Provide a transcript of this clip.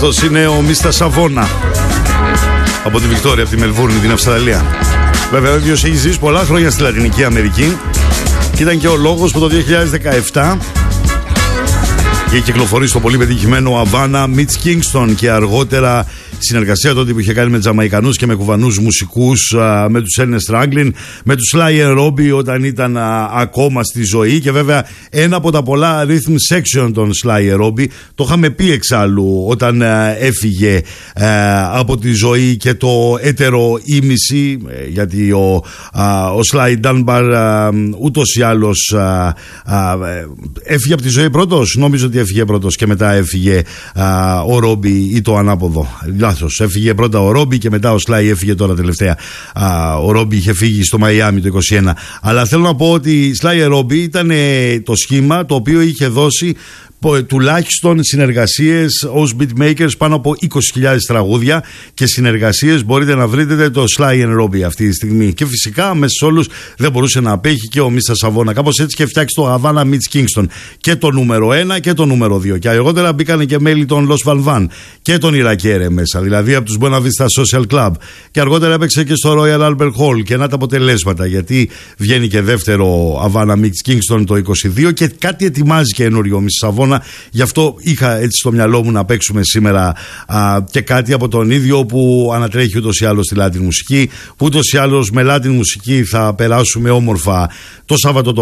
Αυτός είναι ο Μίστα Σαβόνα από τη Βικτόρια, από τη Μελβούρνη, την Αυστραλία. Βέβαια, ο ίδιος έχει ζήσει πολλά χρόνια στη Λατινική Αμερική και ήταν και ο λόγος που το 2017 είχε κυκλοφορήσει το πολύ πετυχημένο Αβάνα Meets Kingston και αργότερα συνεργασία τότε που είχε κάνει με Τζαμαϊκανούς και με Κουβανούς μουσικούς, με τους Ernest Ranglin, με τους Sly and Robbie όταν ήταν ακόμα στη ζωή, και βέβαια ένα από τα πολλά rhythm section των Sly and Robbie, το είχαμε πει εξάλλου όταν έφυγε από τη ζωή και το έτερο ήμιση, γιατί ο Sly Dunbar ούτως ή άλλως έφυγε από τη ζωή πρώτος, νομίζω ότι έφυγε πρώτος και μετά έφυγε ο Robbie, ή το ανάποδο. Λάθος, έφυγε πρώτα ο Ρόμπι και μετά ο Σλάι έφυγε τώρα τελευταία. Ο Ρόμπι είχε φύγει στο Μαϊάμι το 2021. Αλλά θέλω να πω ότι Σλάι Ρόμπι ήταν το σχήμα το οποίο είχε δώσει τουλάχιστον συνεργασίες ως beatmakers, πάνω από 20.000 τραγούδια και συνεργασίες. Μπορείτε να βρείτε το Sly and Robbie αυτή τη στιγμή. Και φυσικά μέσα σε όλους δεν μπορούσε να απέχει και ο Μίστα Σαβόνα. Κάπως έτσι και φτιάξει το Havana Meets Kingston, και το νούμερο 1 και το νούμερο 2. Και αργότερα μπήκαν και μέλη των Los Van Van και τον Ιρακέρε μέσα, δηλαδή από τους Buena Vista Social Club. Και αργότερα έπαιξε και στο Royal Albert Hall. Και να τα αποτελέσματα, γιατί βγαίνει και δεύτερο Havana Meets Kingston το 22 και κάτι ετοιμάζει καινούριο ο Μίστα Σαβόνα. Γι' αυτό είχα έτσι στο μυαλό μου να παίξουμε σήμερα και κάτι από τον ίδιο που ανατρέχει ούτως ή άλλως στη Latin μουσική, που ούτως ή άλλως με Latin μουσική θα περάσουμε όμορφα το Σάββατο το